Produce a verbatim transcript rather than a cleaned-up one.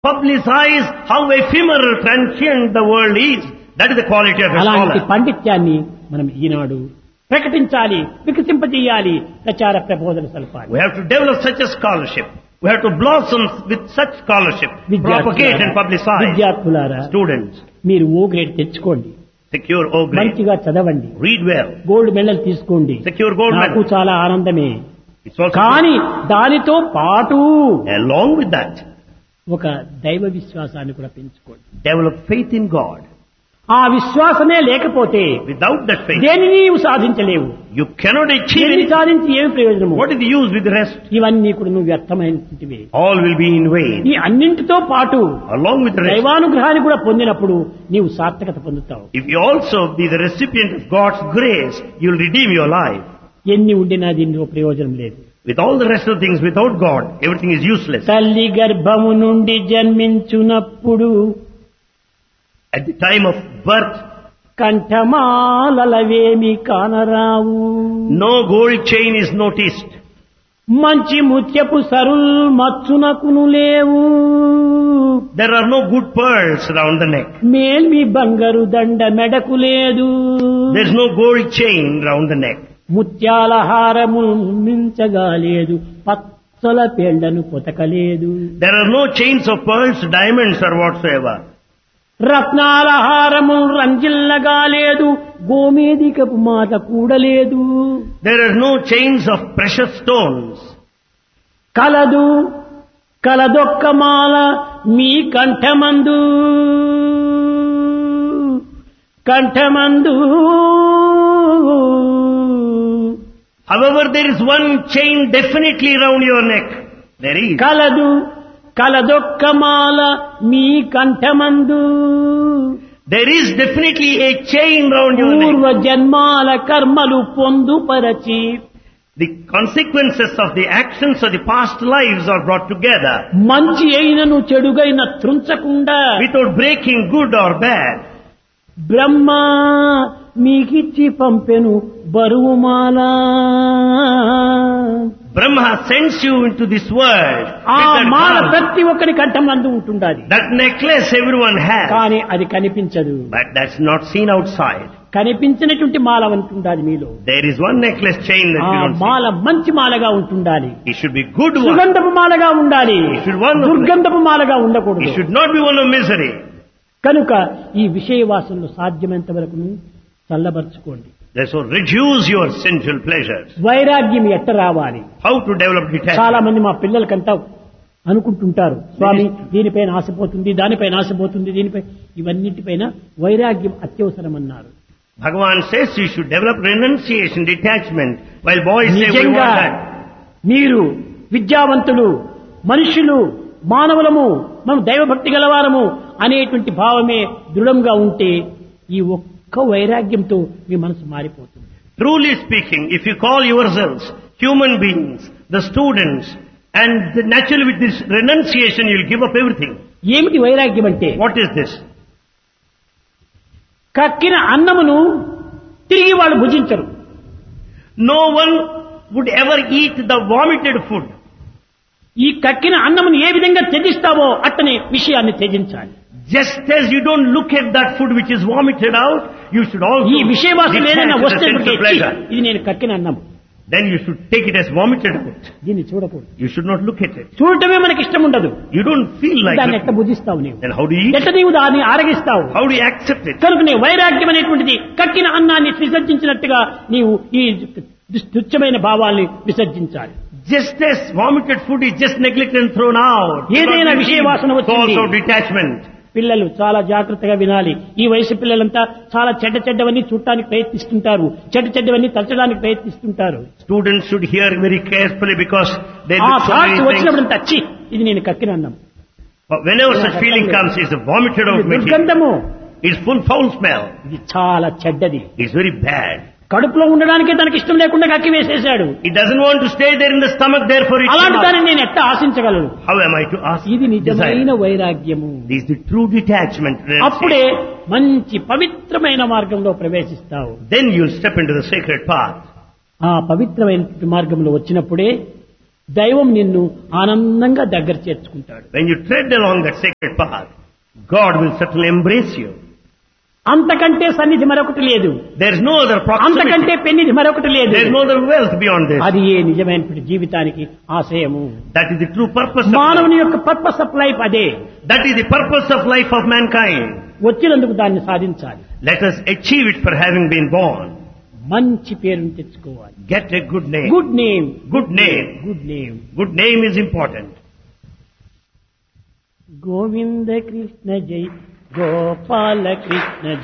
Publicize how ephemeral, transient the world is. That is the quality of a అలాంటి scholar. పాండిత్యాన్ని మనం ఈనాడు ప్రకటించాలి, వికసింపజేయాలి, ప్రచార ప్రబోధన సల్పాలి. We have to develop such a scholarship. We have to blossom with such scholarship. Propagate and publicize. విద్యార్థులారా, Students, మీరు ఓ grade తెచ్చుకోండి, secure O grade. మంచిగా చదవండి, Read well. Gold medal తీసుకోండి. Secure gold నాకు medal. చాలా ఆనందమే. It's also కానీ దానితో పాటు along with that, ఒక దైవ విశ్వాసాన్ని కూడా పెంచుకోండి. develop faith in God. ఆ విశ్వాసమే లేకపోతే Without that faith, దేనిని నీవు సాధించలేవు. you cannot achieve దీన్ని anything. సాధించి ఏమి ప్రయోజనము? What is the use with the rest? ఇవన్నీ కూడా నువ్వు వ్యర్థమైనవి. All will be in vain. ఈ అన్నింటితో పాటు Along with the rest, దైవానుగ్రహాన్ని కూడా పొందినప్పుడు నీవు సార్థకత పొందుతావు. if you also be the recipient of God's grace, you will redeem your life. ఎన్ని ఉండినా దీనిలో ప్రయోజనం లేదు. With all the rest of things, without God, everything is useless. తల్లి గర్భము నుండి జన్మించునప్పుడు At the time of birth, కంఠమాలవేమి కానరావు. no gold chain is noticed. మంచి ముత్యపు సరుల్ మచ్చునకును లేవు. There are no good pearls around the neck. మేల్మి బంగారు దండ మెడకు లేదు. There is no gold chain around the neck. ముత్యాల హారము మించగా లేదు, పచ్చల పేళ్లను పొతకలేదు. There are no chains of pearls, diamonds or whatsoever. రత్నాల హారము రంజిల్లగా లేదు, గోమేదికపు మాట కూడలేదు. There are no chains of precious stones. కలదు కలదొక్క మాల మీ కంఠమందు, కంఠమందు. However, there is one chain definitely around your neck. There is. కలదు కలదొక్క మాల మీ కంఠమందు. There is definitely a chain around your neck. పూర్వ జన్మాల కర్మలు పొందుపరచి The consequences of the actions of the past lives are brought together మంచి అయినను చెడుగైన త్రుంచకుండా without breaking good or bad. బ్రహ్మ మీకిచ్చి పంపెను బరువుమాల. Brahma sends you into this world. ఆ with that Mala crown. ప్రతి ఒక్కరి కంఠమందు ఉంటుండాలి, That necklace everyone has. కానీ అది కనిపించదు. But that's not seen outside. కనిపించినటువంటి మాల ఉంటుండాలి మీలో. There is one necklace chain that ఆ you don't see. మాల మంచి మాలగా ఉంటుండాలి, It should be good one. సుగంధపు మాలగా ఉండాలి, It should one of దుర్గంధపు మాలగా ఉండకూడదు. It should not be one of misery. కనుక ఈ విషయ వాసనలు సాధ్యమైనంత వరకు చల్లబరుచుకోండి. Therefore, reduce your sensual pleasures. వైరాగ్యం ఎట్ట రావాలి? How to develop చాలా detachment? మంది మా పిల్లలకంతా అనుకుంటుంటారు, స్వామి దీనిపైన ఆశపోతుంది, దానిపైన ఆశపోతుంది, దీనిపై ఇవన్నిటిపైన వైరాగ్యం అత్యవసరమన్నారు. Bhagavan says you should develop renunciation, detachment, while boys say we నిజంగా want that. మీరు విద్యావంతులు, మనుషులు, మానవులము, మనం దైవభక్తి గలవారము అనేటువంటి భావమే దృఢంగా ఉంటే ఈ ఒక్క వైరాగ్యంతో మీ మనసు మారిపోతుంది. Truly speaking, if you call yourselves human beings, the students, and naturally with this renunciation you will give up everything. ఏమిటి వైరాగ్యం అంటే? What is this? కక్కిన అన్నమును తిరిగి వాళ్ళు భుజించరు. No one would ever eat the vomited food. ఈ కక్కిన అన్నమును ఏ విధంగా త్యజిస్తావో అట్టనే విషయాన్ని త్యజించాలి. Just as you don't look at that food which is vomited out, you should also ఈ విషయవాసన detach ఏదైనా the వస్తే sense of pleasure. ఇది నేను కక్కిన అన్నం, Then you should take it as vomited out. దీన్ని చూడకూడదు. You should not look at it. చూడటమే మనకి ఇష్టం ఉండదు. You don't feel like దాన్ని it. ఎట్ట భుజిస్తావు నీవు? Then how do you eat? ఎట్ట నీవు దాన్ని ఆరగిస్తావు? How do you accept it? కనుకనే వైరాగ్యం అనేటువంటిది కక్కిన అన్నాన్ని విసర్జించినట్టుగా నీవు ఈ తుచ్చమైన భావాల్ని విసర్జించాలి. Just as vomited food is just neglected and thrown out. ఏదైనా విషయ వాసన So వచ్చింది. also detachment. పిల్లలు చాలా జాగ్రత్తగా వినాలి. ఈ వయసు పిల్లలంతా చాలా చెడ్డ చెడ్డవన్నీ చూడటానికి ప్రయత్నిస్తుంటారు, చెడ్డ చెడ్డవన్నీ తలచడానికి ప్రయత్నిస్తుంటారు. Students should hear very carefully because they ఆ look so thoughts many things. వచ్చినప్పుడు తచ్చి ఇది నేను కక్కిన అన్నం, But whenever such feeling comes, it's a vomited out ఇది material. దుర్గంధము, It's full foul smell. ఇది చాలా చెడ్డది. It's very bad. కడుపులో ఉండడానికే తనకి ఇష్టం లేకుండా కక్కి వేసేశాడు. It doesn't want to stay there in the stomach, therefore it అలాంటి should దాన్ని not. నేను ఎట్లా ఆశించగలను? How am I to ask? ఇది నిజమైన Desire. వైరాగ్యము. This is the true detachment. అప్పుడే మంచి పవిత్రమైన మార్గంలో ప్రవేశిస్తావు. Then you'll step into the sacred path. ఆ పవిత్రమైన మార్గంలో వచ్చినప్పుడే దైవం నిన్ను ఆనందంగా దగ్గర చేర్చుకుంటాడు. When you tread along that sacred path, God will certainly embrace you. అంతకంటే సన్నిధి మరొకటి లేదు. There is no other అంతకంటే proximity. పెన్నిధి మరొకటి లేదు. There is no other wealth beyond this. అది ఏ నిజమైనటువంటి జీవితానికి ఆశయము. That is the true purpose of మానవుని life. యొక్క పర్పస్ ఆఫ్ లైఫ్ అదే. That is the purpose of life of mankind. వచ్చినందుకు దాన్ని సాధించాలి. Let us achieve it for having been born. మంచి పేరుని తెచ్చుకోవాలి. Get a good name. Good name. Good name. Good name. Good name is important. Govinda Krishna జై గోపాల కృష్ణ